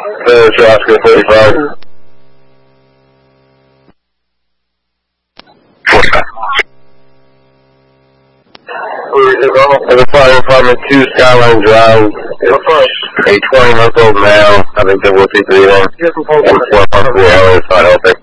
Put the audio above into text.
Oscar 45. The fire department 2 Skyline Drive. A 20-month-old male. I think there will be 3 1. 4 months ago, it's not open.